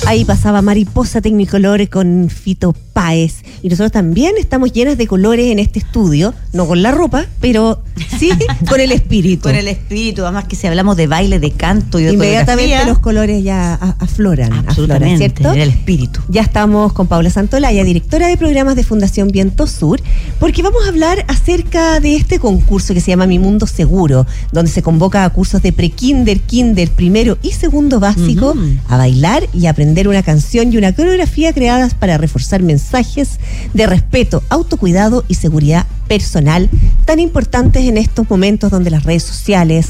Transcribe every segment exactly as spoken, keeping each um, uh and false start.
Ahí pasaba Mariposa Tecnicolor con Fito Páez. Y nosotros también estamos llenas de colores en este estudio, no con la ropa, pero sí con el espíritu. Con el espíritu, además que si hablamos de baile, de canto y de inmediatamente los colores ya afloran, afloran, ¿cierto? El espíritu. Ya estamos con Paula Santolaya, directora de programas de Fundación Viento Sur, porque vamos a hablar acerca de este concurso que se llama Mi Mundo Seguro, donde se convoca a cursos de pre-kinder, kinder, primero y segundo básico, uh-huh. a bailar y aprender una canción y una coreografía creadas para reforzar mensajes de respeto, autocuidado y seguridad personal, tan importantes en estos momentos donde las redes sociales,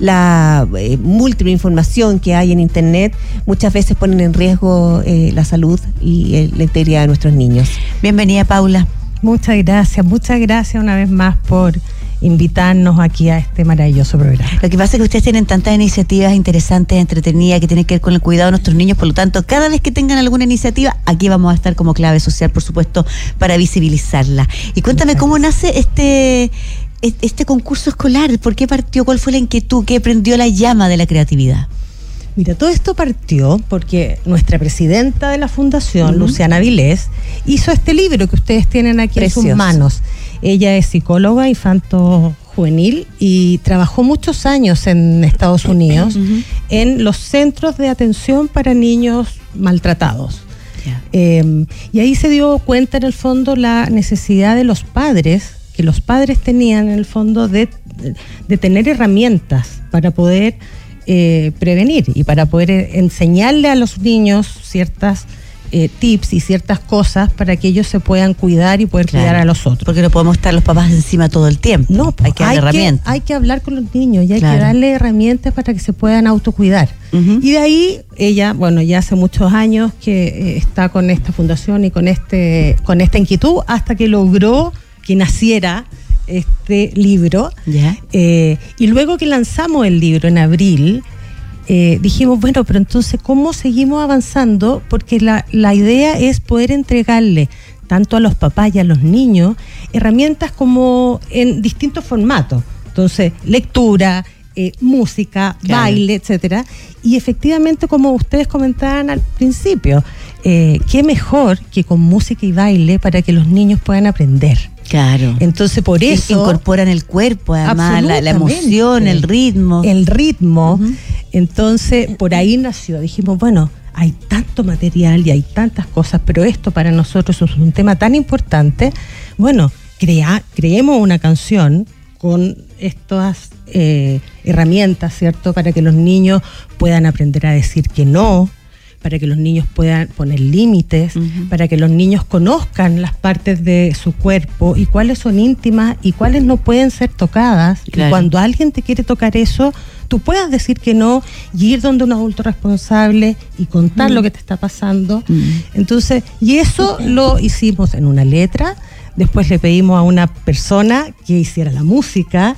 la eh, múltiple información que hay en internet, muchas veces ponen en riesgo eh, la salud y eh, la integridad de nuestros niños. Bienvenida, Paula. Muchas gracias, muchas gracias una vez más por invitarnos aquí a este maravilloso programa. Lo que pasa es que ustedes tienen tantas iniciativas interesantes, entretenidas, que tienen que ver con el cuidado de nuestros niños, por lo tanto, cada vez que tengan alguna iniciativa, aquí vamos a estar como clave social, por supuesto, para visibilizarla. Y cuéntame, ¿cómo nace este, este concurso escolar? ¿Por qué partió? ¿Cuál fue la inquietud? ¿Qué prendió la llama de la creatividad? Mira, todo esto partió porque nuestra presidenta de la fundación, uh-huh. Luciana Vilés, hizo este libro que ustedes tienen aquí Precioso. En sus manos. Ella es psicóloga infanto-juvenil y trabajó muchos años en Estados Unidos uh-huh. en los centros de atención para niños maltratados. Yeah. Eh, y ahí se dio cuenta en el fondo la necesidad de los padres, que los padres tenían en el fondo de, de tener herramientas para poder Eh, prevenir y para poder enseñarle a los niños ciertas eh, tips y ciertas cosas para que ellos se puedan cuidar y poder claro, cuidar a los otros. Porque no podemos estar los papás encima todo el tiempo. No, hay que darle herramientas. Hay que hablar con los niños y hay claro. que darle herramientas para que se puedan autocuidar. Uh-huh. Y de ahí ella, bueno, ya hace muchos años que eh, está con esta fundación y con este con esta inquietud hasta que logró que naciera este libro, yeah. eh, y luego que lanzamos el libro en abril, eh, dijimos, bueno, pero entonces ¿cómo seguimos avanzando? Porque la, la idea es poder entregarle tanto a los papás y a los niños herramientas como en distintos formatos, entonces lectura, eh, música, claro. baile, etcétera, y efectivamente como ustedes comentaban al principio, eh, qué mejor que con música y baile para que los niños puedan aprender. Claro. Entonces por eso incorporan el cuerpo, además la, la emoción, el ritmo. El ritmo. Uh-huh. Entonces por ahí nació. Dijimos, bueno, hay tanto material y hay tantas cosas, pero esto para nosotros es un tema tan importante. Bueno, crea, creemos una canción con estas eh, herramientas, ¿cierto? Para que los niños puedan aprender a decir que no, para que los niños puedan poner límites, uh-huh. para que los niños conozcan las partes de su cuerpo y cuáles son íntimas y cuáles no pueden ser tocadas. Claro. Y cuando alguien te quiere tocar eso, tú puedas decir que no y ir donde un adulto responsable y contar uh-huh. lo que te está pasando. Uh-huh. Entonces, y eso uh-huh. lo hicimos en una letra. Después le pedimos a una persona que hiciera la música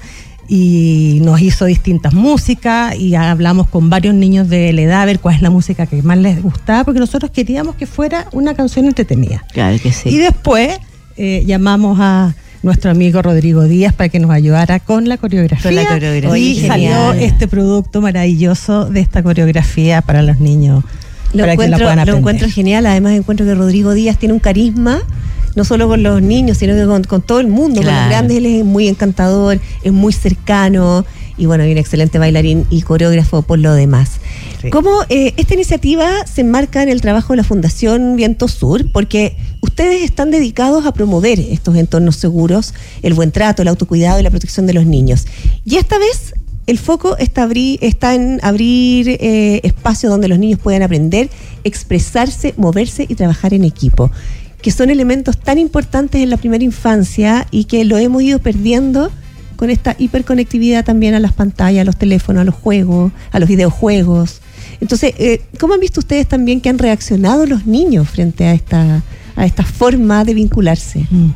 y nos hizo distintas músicas y hablamos con varios niños de la edad a ver cuál es la música que más les gustaba, porque nosotros queríamos que fuera una canción entretenida. Claro que sí. Y después eh, llamamos a nuestro amigo Rodrigo Díaz para que nos ayudara con la coreografía, con la coreografía. Y Genial. Salió este producto maravilloso de esta coreografía para los niños, lo para encuentro, que la puedan aprender. Lo encuentro genial, además encuentro que Rodrigo Díaz tiene un carisma no solo con los niños, sino que con, con todo el mundo, claro. con los grandes. Él es muy encantador, es muy cercano y bueno, y un excelente bailarín y coreógrafo por lo demás. Sí. ¿Cómo eh, esta iniciativa se enmarca en el trabajo de la Fundación Viento Sur? Porque ustedes están dedicados a promover estos entornos seguros, el buen trato, el autocuidado y la protección de los niños. Y esta vez el foco está, abrir, está en abrir eh, espacios donde los niños puedan aprender, expresarse, moverse y trabajar en equipo, que son elementos tan importantes en la primera infancia y que lo hemos ido perdiendo con esta hiperconectividad también a las pantallas, a los teléfonos, a los juegos, a los videojuegos. Entonces, eh, ¿cómo han visto ustedes también que han reaccionado los niños frente a esta, a esta forma de vincularse? Mm.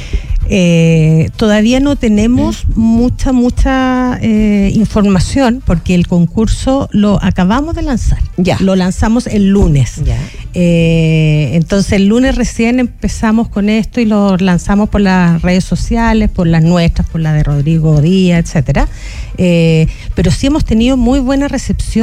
Eh, todavía no tenemos mucha, mucha eh, información porque el concurso lo acabamos de lanzar. Ya. Lo lanzamos el lunes. Ya. Eh, entonces el lunes recién empezamos con esto y lo lanzamos por las redes sociales, por las nuestras, por la de Rodrigo Díaz, etcétera. Eh, pero sí hemos tenido muy buena recepción